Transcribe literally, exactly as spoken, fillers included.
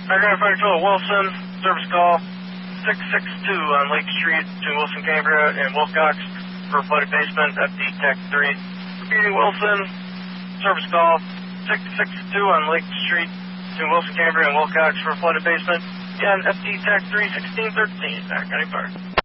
Identifier Total Wilson, service call six six two on Lake Street between Wilson, Cambria, and Wilcox for flooded basement, F D Tech three. Repeating Wilson, service call six six two on Lake Street between Wilson, Cambria, and Wilcox for flooded basement. Again, F D Tech three sixteen thirteen, County Fire.